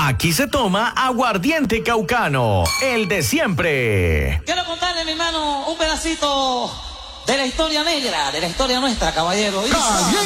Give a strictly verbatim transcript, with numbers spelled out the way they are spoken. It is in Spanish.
Aquí se toma aguardiente caucano, el de siempre. Quiero contarle, mi hermano, un pedacito de la historia negra, de la historia nuestra, caballero.